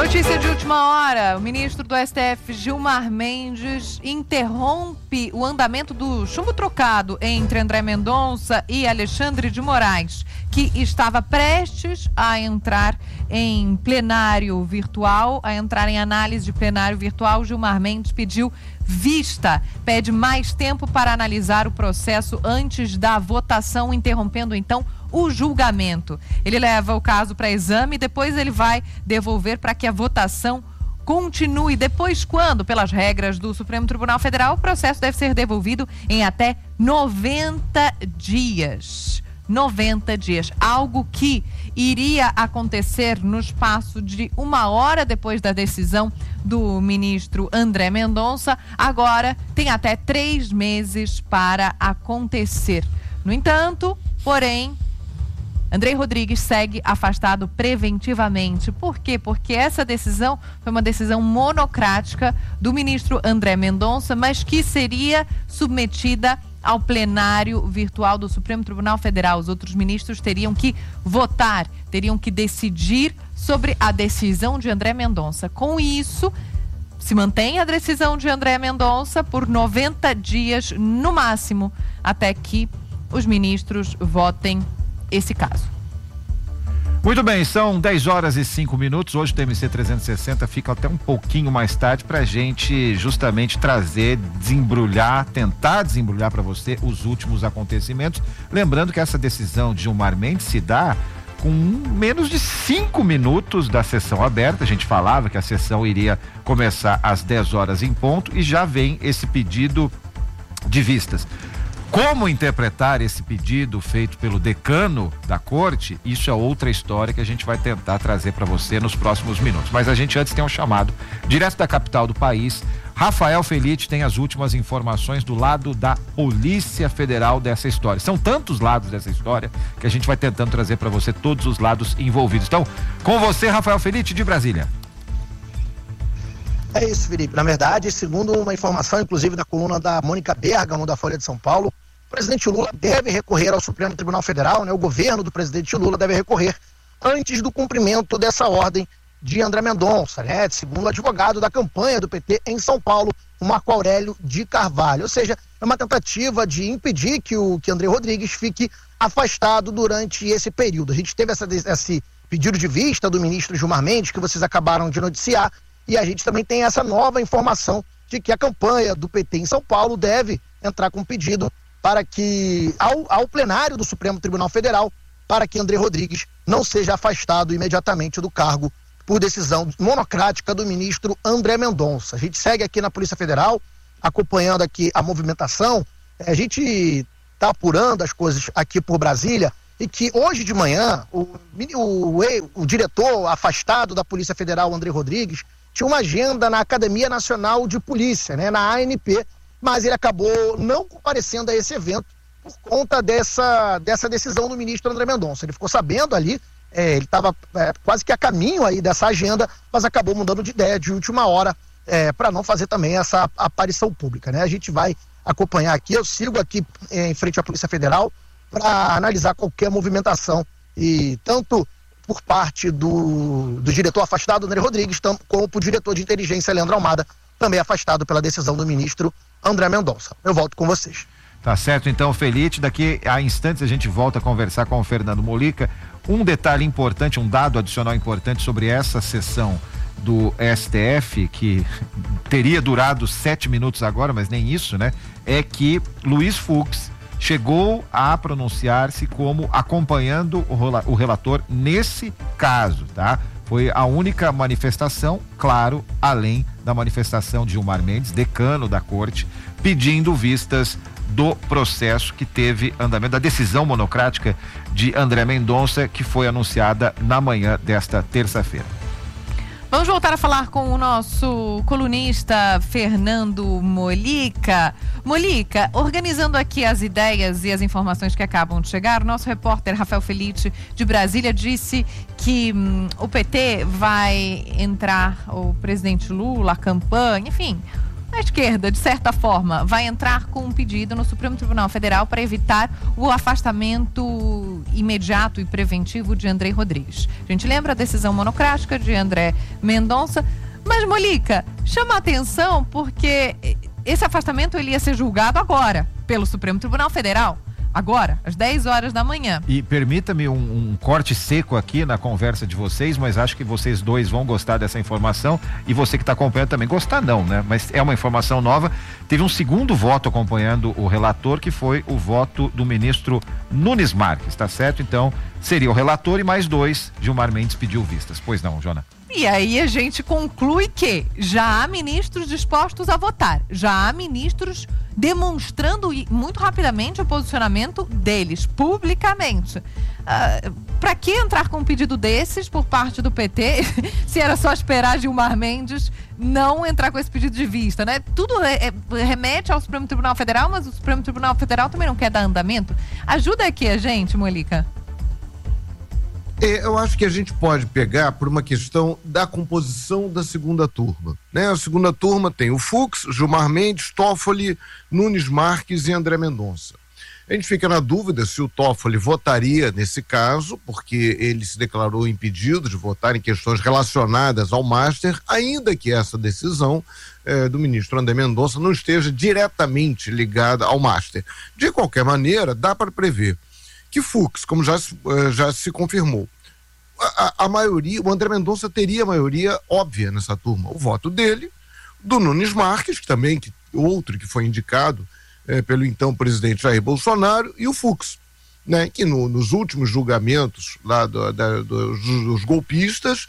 Notícia de última hora, o ministro do STF, Gilmar Mendes, interrompe o andamento do chumbo trocado entre André Mendonça e Alexandre de Moraes, que estava prestes a entrar em plenário virtual, a entrar em análise de plenário virtual. Gilmar Mendes pediu vista, pede mais tempo para analisar o processo antes da votação, interrompendo então o julgamento. Ele leva o caso para exame e depois ele vai devolver para que a votação continue. Depois, quando, pelas regras do Supremo Tribunal Federal, o processo deve ser devolvido em até 90 dias. 90 dias, algo que iria acontecer no espaço de 1 hora depois da decisão do ministro André Mendonça, agora tem até 3 meses para acontecer. No entanto, porém, André Rodrigues segue afastado preventivamente. Por quê? Porque essa decisão foi uma decisão monocrática do ministro André Mendonça, mas que seria submetida ao plenário virtual do Supremo Tribunal Federal. Os outros ministros teriam que votar, teriam que decidir sobre a decisão de André Mendonça. Com isso, se mantém a decisão de André Mendonça por 90 dias no máximo, até que os ministros votem esse caso. Muito bem, são 10 horas e 5 minutos. Hoje o TMC 360 fica até um pouquinho mais tarde pra gente justamente trazer, tentar desembrulhar para você os últimos acontecimentos. Lembrando que essa decisão de Gilmar Mendes se dá com menos de 5 minutos da sessão aberta. A gente falava que a sessão iria começar às 10 horas em ponto e já vem esse pedido de vistas. Como interpretar esse pedido feito pelo decano da corte, isso é outra história que a gente vai tentar trazer para você nos próximos minutos. Mas a gente antes tem um chamado direto da capital do país. Rafael Felite tem as últimas informações do lado da Polícia Federal dessa história. São tantos lados dessa história que a gente vai tentando trazer para você todos os lados envolvidos. Então, com você, Rafael Felite, de Brasília. É isso, Felipe. Na verdade, segundo uma informação, inclusive, da coluna da Mônica Bergamo, da Folha de São Paulo, o presidente Lula deve recorrer ao Supremo Tribunal Federal, né? O governo do presidente Lula deve recorrer antes do cumprimento dessa ordem de André Mendonça, né? Segundo o advogado da campanha do PT em São Paulo, o Marco Aurélio de Carvalho. Ou seja, é uma tentativa de impedir que André Rodrigues fique afastado durante esse período. A gente teve esse pedido de vista do ministro Gilmar Mendes, que vocês acabaram de noticiar, e a gente também tem essa nova informação de que a campanha do PT em São Paulo deve entrar com pedido para que, ao plenário do Supremo Tribunal Federal, para que André Rodrigues não seja afastado imediatamente do cargo por decisão monocrática do ministro André Mendonça. A gente segue aqui na Polícia Federal, acompanhando aqui a movimentação. A gente está apurando as coisas aqui por Brasília, e que hoje de manhã o diretor afastado da Polícia Federal, André Rodrigues, tinha uma agenda na Academia Nacional de Polícia, né, na ANP, mas ele acabou não comparecendo a esse evento por conta dessa decisão do ministro André Mendonça. Ele ficou sabendo ali, ele estava quase que a caminho aí dessa agenda, mas acabou mudando de ideia de última hora para não fazer também essa aparição pública, né? A gente vai acompanhar aqui, eu sigo aqui em frente à Polícia Federal para analisar qualquer movimentação, e tanto por parte do diretor afastado, André Rodrigues, como por diretor de inteligência, Leandro Almada, também afastado pela decisão do ministro André Mendonça. Eu volto com vocês. Tá certo, então, Felite. Daqui a instantes a gente volta a conversar com o Fernando Molica. Um detalhe importante, um dado adicional importante sobre essa sessão do STF, que teria durado 7 minutos agora, mas nem isso, né? É que Luiz Fux chegou a pronunciar-se como acompanhando o relator nesse caso, tá? Foi a única manifestação, claro, além da manifestação de Gilmar Mendes, decano da corte, pedindo vistas do processo que teve andamento, da decisão monocrática de André Mendonça, que foi anunciada na manhã desta terça-feira. Vamos voltar a falar com o nosso colunista Fernando Molica. Molica, organizando aqui as ideias e as informações que acabam de chegar, o nosso repórter Rafael Felite, de Brasília, disse que o PT vai entrar, o presidente Lula, a campanha, enfim, A esquerda, de certa forma, vai entrar com um pedido no Supremo Tribunal Federal para evitar o afastamento imediato e preventivo de André Rodrigues. A gente lembra a decisão monocrática de André Mendonça, mas, Molica, chama a atenção porque esse afastamento ele ia ser julgado agora pelo Supremo Tribunal Federal. Agora, às 10 horas da manhã. E permita-me um corte seco aqui na conversa de vocês, mas acho que vocês dois vão gostar dessa informação e você que está acompanhando também. Gostar não, né? Mas é uma informação nova. Teve um segundo voto acompanhando o relator, que foi o voto do ministro Nunes Marques, tá certo? Então, seria o relator e mais 2, Gilmar Mendes pediu vistas. Pois não, Jona? E aí a gente conclui que já há ministros dispostos a votar, já há ministros demonstrando muito rapidamente o posicionamento deles, publicamente. Para que entrar com um pedido desses por parte do PT, se era só esperar Gilmar Mendes não entrar com esse pedido de vista, né? Tudo remete ao Supremo Tribunal Federal, mas o Supremo Tribunal Federal também não quer dar andamento. Ajuda aqui a gente, Molica. Eu acho que a gente pode pegar por uma questão da composição da segunda turma, né? A segunda turma tem o Fux, Gilmar Mendes, Toffoli, Nunes Marques e André Mendonça. A gente fica na dúvida se o Toffoli votaria nesse caso, porque ele se declarou impedido de votar em questões relacionadas ao Master, ainda que essa decisão do ministro André Mendonça não esteja diretamente ligada ao Master. De qualquer maneira, dá para prever que Fux, como já se confirmou, a maioria, o André Mendonça teria a maioria óbvia nessa turma. O voto dele, do Nunes Marques, que também, outro que foi indicado pelo então presidente Jair Bolsonaro, e o Fux, né, que nos últimos julgamentos lá dos golpistas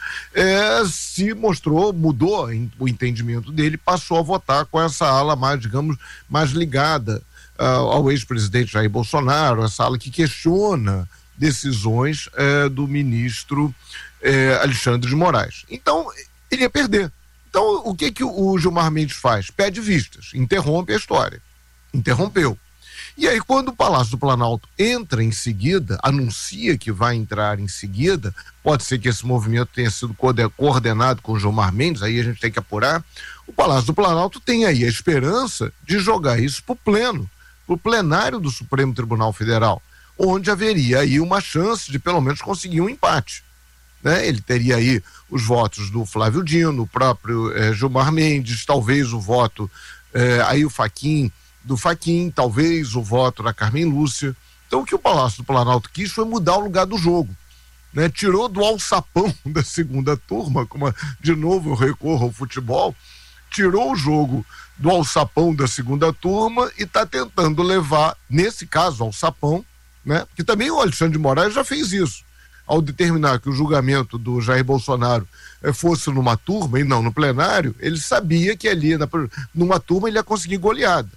se mostrou, mudou o entendimento dele, passou a votar com essa ala mais, digamos, mais ligada ao ex-presidente Jair Bolsonaro, essa ala que questiona decisões do ministro Alexandre de Moraes. Então, ele ia perder. Então, o que o Gilmar Mendes faz? Pede vistas, interrompe a história. Interrompeu. E aí, quando o Palácio do Planalto entra em seguida, anuncia que vai entrar em seguida, pode ser que esse movimento tenha sido coordenado com o Gilmar Mendes, aí a gente tem que apurar, o Palácio do Planalto tem aí a esperança de jogar isso para o pleno, para o plenário do Supremo Tribunal Federal, onde haveria aí uma chance de pelo menos conseguir um empate, né? Ele teria aí os votos do Flávio Dino, o próprio Gilmar Mendes, talvez o voto aí do Fachin, talvez o voto da Carmen Lúcia. Então o que o Palácio do Planalto quis foi mudar o lugar do jogo, né? Tirou do alçapão da segunda turma, como de novo eu recorro ao futebol, tirou o jogo do alçapão da segunda turma e está tentando levar, nesse caso, alçapão, né? Porque também o Alexandre de Moraes já fez isso, ao determinar que o julgamento do Jair Bolsonaro fosse numa turma e não no plenário, ele sabia que ali numa turma ele ia conseguir goleada.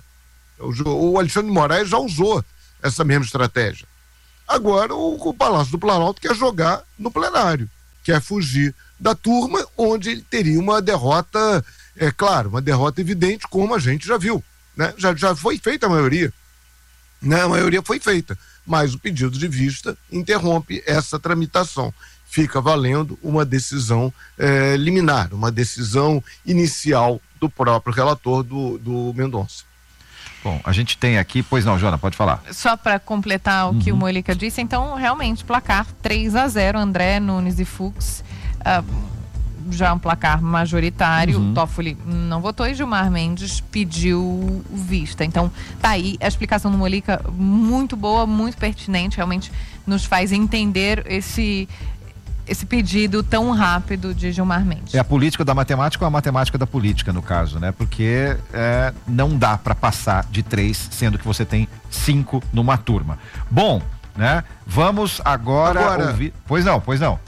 O Alexandre de Moraes já usou essa mesma estratégia. Agora o Palácio do Planalto quer jogar no plenário, quer fugir da turma, onde ele teria uma derrota, claro, uma derrota evidente, como a gente já viu, né? Já foi feita a maioria, né? A maioria foi feita, mas o pedido de vista interrompe essa tramitação. Fica valendo uma decisão liminar, uma decisão inicial do próprio relator do Mendonça. Bom, a gente tem aqui, pois não, Jona, pode falar. Só para completar o que o Molica disse, então realmente placar 3-0, André, Nunes e Fux, já um placar majoritário, o Toffoli não votou e Gilmar Mendes pediu vista. Então tá aí a explicação do Molica, muito boa, muito pertinente, realmente nos faz entender esse pedido tão rápido de Gilmar Mendes. É a política da matemática ou a matemática da política, no caso, né? Porque não dá para passar de 3, sendo que você tem 5 numa turma. Bom, né? Vamos agora ouvir... Pois não.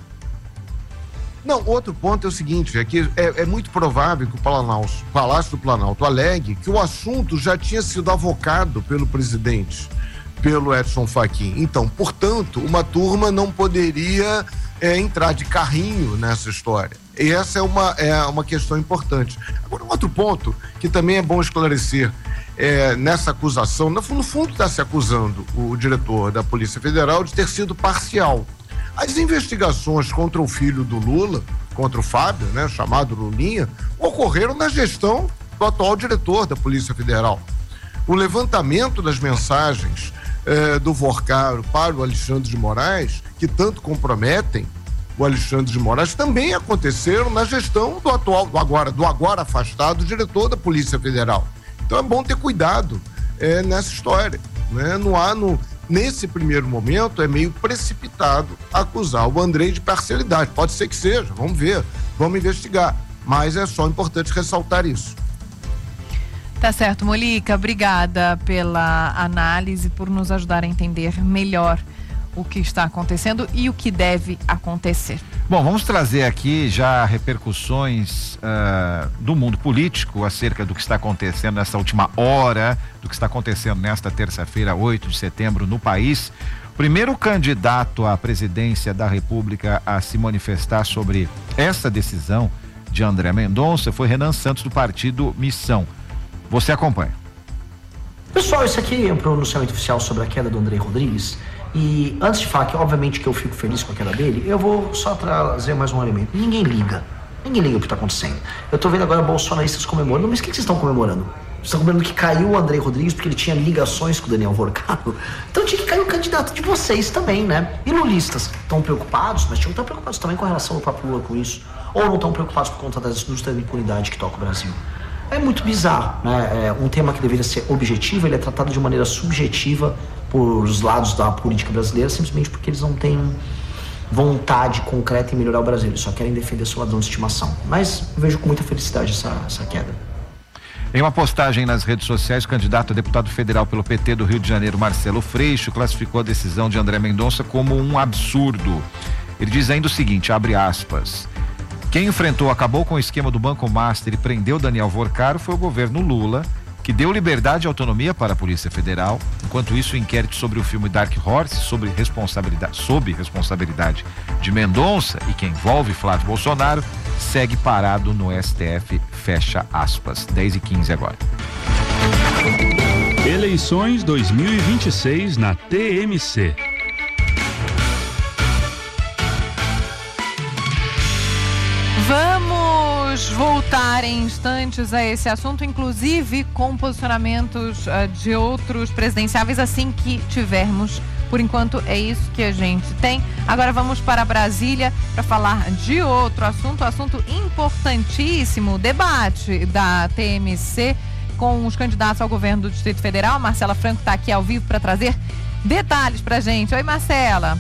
Não, outro ponto é o seguinte, é que é muito provável que o Palácio do Planalto alegue que o assunto já tinha sido avocado pelo presidente, pelo Edson Fachin. Então, portanto, uma turma não poderia entrar de carrinho nessa história. E essa é uma questão importante. Agora, um outro ponto que também é bom esclarecer, nessa acusação, no fundo está se acusando o diretor da Polícia Federal de ter sido parcial. As investigações contra o filho do Lula, contra o Fábio, né, chamado Lulinha, ocorreram na gestão do atual diretor da Polícia Federal. O levantamento das mensagens do Vorcaro para o Alexandre de Moraes, que tanto comprometem o Alexandre de Moraes, também aconteceram na gestão do agora afastado diretor da Polícia Federal. Então é bom ter cuidado nessa história, né? Nesse primeiro momento é meio precipitado acusar o Andrei de parcialidade. Pode ser que seja, vamos ver, vamos investigar, mas é só importante ressaltar isso. Tá certo, Molica, obrigada pela análise, por nos ajudar a entender melhor o que está acontecendo e o que deve acontecer. Bom, vamos trazer aqui já repercussões do mundo político acerca do que está acontecendo nessa última hora, do que está acontecendo nesta terça-feira, 8 de setembro, no país. O primeiro candidato à presidência da República a se manifestar sobre essa decisão de André Mendonça foi Renan Santos, do partido Missão. Você acompanha. Pessoal, esse aqui é um pronunciamento oficial sobre a queda do André Rodrigues. E antes de falar que obviamente que eu fico feliz com a queda dele, eu vou só trazer mais um elemento. Ninguém liga o que está acontecendo. Eu tô vendo agora bolsonaristas comemorando, mas o que vocês estão comemorando? Vocês estão comemorando que caiu o André Rodrigues porque ele tinha ligações com o Daniel Vorcaro? Então tinha que cair o candidato de vocês também, né? E lulistas estão preocupados, mas tinham que estar preocupados também com relação ao próprio Lula com isso. Ou não estão preocupados por conta das indústrias da impunidade que toca o Brasil. É muito bizarro, né? Um tema que deveria ser objetivo, ele é tratado de maneira subjetiva por os lados da política brasileira, simplesmente porque eles não têm vontade concreta em melhorar o Brasil, eles só querem defender seu ladrão de estimação. Mas eu vejo com muita felicidade essa queda. Em uma postagem nas redes sociais, o candidato a deputado federal pelo PT do Rio de Janeiro, Marcelo Freixo, classificou a decisão de André Mendonça como um absurdo. Ele diz ainda o seguinte, abre aspas: quem acabou com o esquema do Banco Master e prendeu Daniel Vorcaro foi o governo Lula, que deu liberdade e autonomia para a Polícia Federal. Enquanto isso, o inquérito sobre o filme Dark Horse, sob responsabilidade de Mendonça e que envolve Flávio Bolsonaro, segue parado no STF, fecha aspas. 10h15 agora. Eleições 2026 na TMC. Vamos voltar em instantes a esse assunto, inclusive com posicionamentos de outros presidenciáveis assim que tivermos. Por enquanto é isso que a gente tem. Agora vamos para Brasília para falar de outro assunto importantíssimo, debate da TMC com os candidatos ao governo do Distrito Federal. Marcela Franco está aqui ao vivo para trazer detalhes para a gente. Oi, Marcela.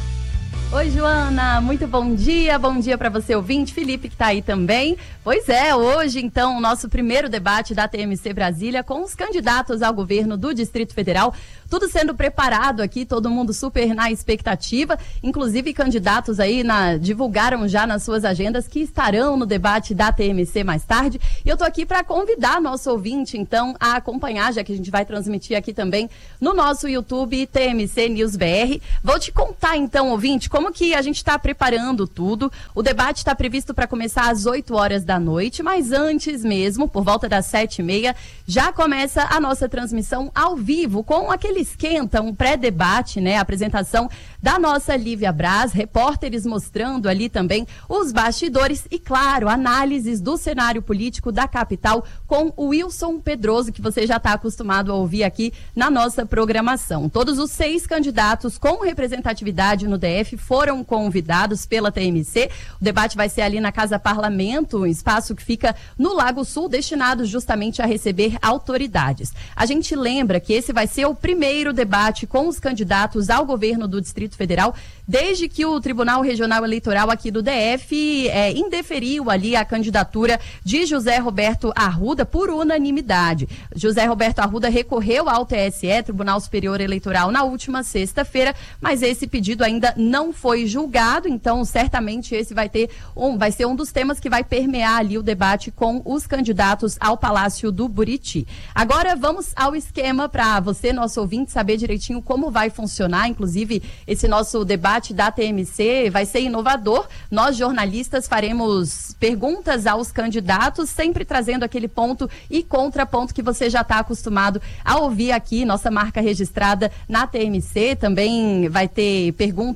Oi, Joana, muito bom dia para você ouvinte, Felipe que tá aí também. Pois é, hoje então o nosso primeiro debate da TMC Brasília com os candidatos ao governo do Distrito Federal, tudo sendo preparado aqui, todo mundo super na expectativa, inclusive candidatos aí divulgaram já nas suas agendas que estarão no debate da TMC mais tarde, e eu tô aqui para convidar nosso ouvinte então a acompanhar, já que a gente vai transmitir aqui também no nosso YouTube TMC News BR. Vou te contar então, ouvinte, como que a gente está preparando tudo. O debate está previsto para começar às 8 horas da noite, mas antes mesmo, por volta das 7h30, já começa a nossa transmissão ao vivo, com aquele esquenta, um pré-debate, né? A apresentação da nossa Lívia Braz, repórteres mostrando ali também os bastidores e, claro, análises do cenário político da capital com o Wilson Pedroso, que você já está acostumado a ouvir aqui na nossa programação. Todos os 6 candidatos com representatividade no DF foram convidados pela TMC. O debate vai ser ali na Casa Parlamento, um espaço que fica no Lago Sul, destinado justamente a receber autoridades. A gente lembra que esse vai ser o primeiro debate com os candidatos ao governo do Distrito Federal, desde que o Tribunal Regional Eleitoral aqui do DF indeferiu ali a candidatura de José Roberto Arruda por unanimidade. José Roberto Arruda recorreu ao TSE, Tribunal Superior Eleitoral, na última sexta-feira, mas esse pedido ainda não foi julgado, então certamente esse vai ser um dos temas que vai permear ali o debate com os candidatos ao Palácio do Buriti. Agora vamos ao esquema para você, nosso ouvinte, saber direitinho como vai funcionar. Inclusive, esse nosso debate da TMC vai ser inovador. Nós, jornalistas, faremos perguntas aos candidatos, sempre trazendo aquele ponto e contraponto que você já está acostumado a ouvir aqui, nossa marca registrada na TMC. Também vai ter perguntas do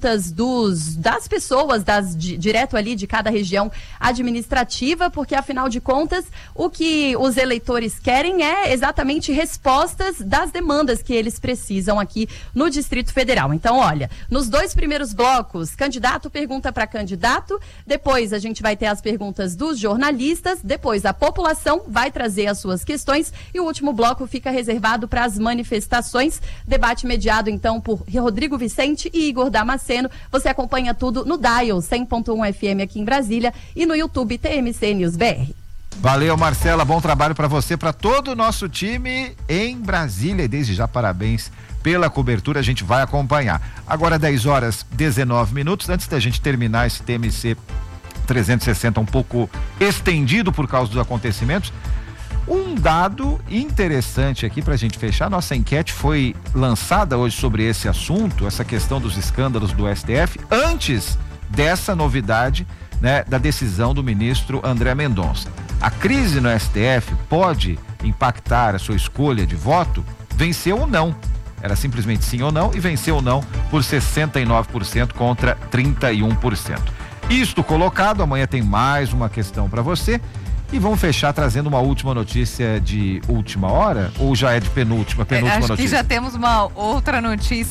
das pessoas, direto ali de cada região administrativa, porque afinal de contas, o que os eleitores querem é exatamente respostas das demandas que eles precisam aqui no Distrito Federal. Então, olha, nos 2 primeiros blocos, candidato pergunta para candidato, depois a gente vai ter as perguntas dos jornalistas, depois a população vai trazer as suas questões e o último bloco fica reservado para as manifestações. Debate mediado, então, por Rodrigo Vicente e Igor Damasceno. Você acompanha tudo no Dial 100.1 FM aqui em Brasília e no YouTube TMC News BR. Valeu, Marcela, bom trabalho para você, para todo o nosso time em Brasília, e desde já parabéns pela cobertura, a gente vai acompanhar. Agora 10h19, antes da gente terminar esse TMC 360 um pouco estendido por causa dos acontecimentos, um dado interessante aqui pra gente fechar. Nossa enquete foi lançada hoje sobre esse assunto, essa questão dos escândalos do STF, antes dessa novidade, né, da decisão do ministro André Mendonça. A crise no STF pode impactar a sua escolha de voto? Venceu ou não? Era simplesmente sim ou não, e venceu ou não por 69% contra 31%. Isto colocado, amanhã tem mais uma questão para você. E vamos fechar trazendo uma última notícia de última hora? Ou já é de penúltima acho notícia? que já temos uma outra notícia